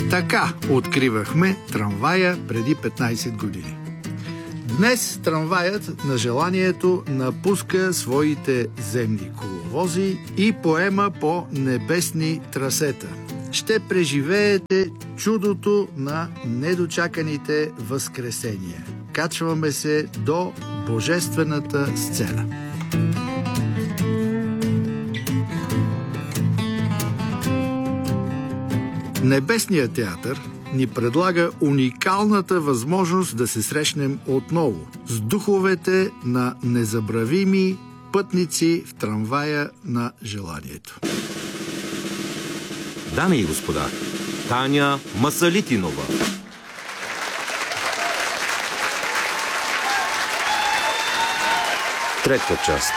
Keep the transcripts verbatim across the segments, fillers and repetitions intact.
Така откривахме трамвая преди петнайсет години. Днес трамваят на желанието напуска своите земни коловози и поема по небесни трасета. Ще преживеете чудото на недочаканите възкресения. Качваме се до божествената сцена. Небесният театър ни предлага уникалната възможност да се срещнем отново с духовете на незабравими пътници в трамвая на желанието. Дами и господа, Таня Масалитинова. Трета част.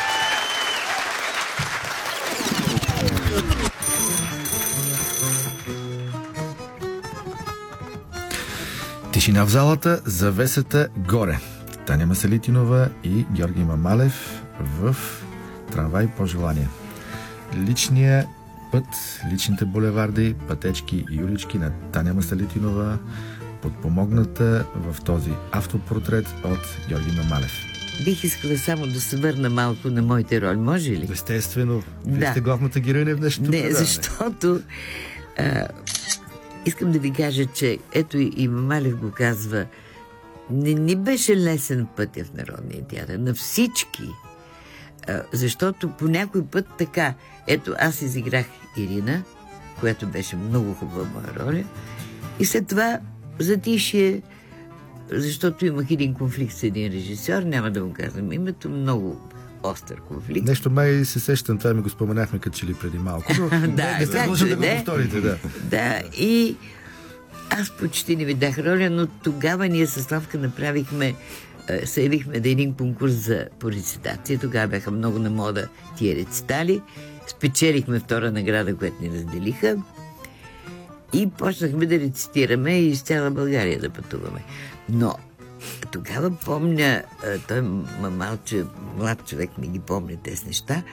Тишина в залата, завесата горе. Таня Масалитинова и Георги Мамалев в трамвай по желание. Личният път, личните булеварди, пътечки и улички на Таня Масалитинова, подпомогната в този автопортрет от Георги Мамалев. Бих искала само да се върна малко на моите роли. Може ли? Естествено. Вие Да. сте главната героиня в днешното Не, предаване. защото а, искам да ви кажа, че ето и, и Мамалев го казва, не ни беше лесен пътя в Народния театър. На всички. А, защото по някой път така. Ето, аз изиграх Ирина, която беше много хубава моя роля. И след това затишие, защото имах един конфликт с един режисьор, няма да му казвам името, много остър конфликт. Нещо май се сещам, това ми го споменахме като че ли преди малко. Но, Да, не, да, може да го повторите, да. Да, и аз почти не видях роля, но тогава ние с Славка направихме, е, се явихме да един конкурс за по рецитация. Тогава бяха много на мода тия рецитали. Спечелихме втора награда, която ни разделиха. И почнахме да рецитираме и из цяла България да пътуваме. Но тогава помня, той малче, млад човек не ги помня тези неща,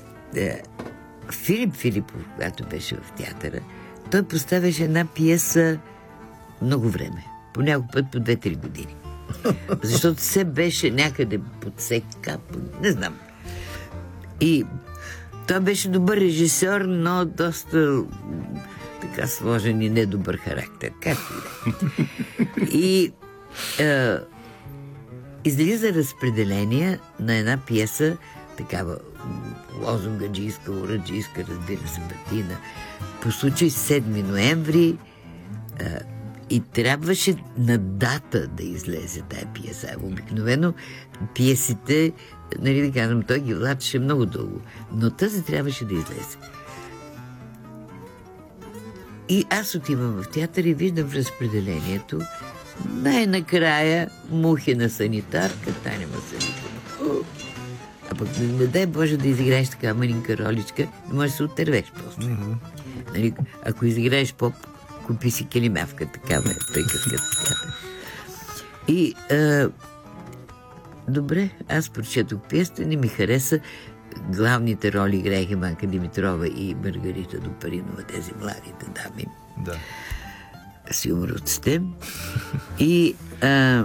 Филип Филипов, когато беше в театъра, той поставяше една пиеса много време. По някой път по две-три години. Защото все беше някъде подсека, не знам. И той беше добър режисьор, но доста така сложен и недобър характер. Както и И е, излиза разпределение на една пиеса, такава лозунгаджийска, ураджийска, разбира се, партийна, по случай седми ноември, е, и трябваше на дата да излезе тая пиеса. Обикновено пиесите, нали да казвам, той ги влачеше много дълго, но тази трябваше да излезе. И аз отивам в театър и виждам в разпределението най-накрая Мухина санитарка, Таня Масалитинова. А пък не, не дай Боже да изиграеш така малинка роличка, не можеш да се отървеш просто. Mm-hmm. Нали, ако изиграеш поп, купи си келимавка, такава е приказката. И а, добре, аз прочетох пиесата, не ми хареса. Главните роли играеха Манка Димитрова и Маргарита Допаринова, тези младите дами. Да. Си умрат сте. И а,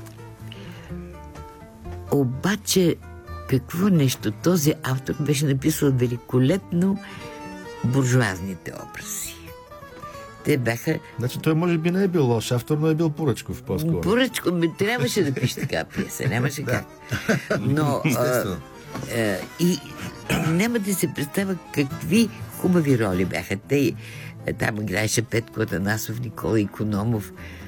обаче какво нещо? Този автор беше написал великолепно буржуазните образи. Те бяха... Значи той може би не е бил лош автор, но е бил поръчков по-скоро. Поръчков, ми трябваше да пише така пиеса, нямаше как. Но... А, а, и няма да се представя какви хубави роли бяха. Те, там играеше Петко Атанасов, Никола Икономов,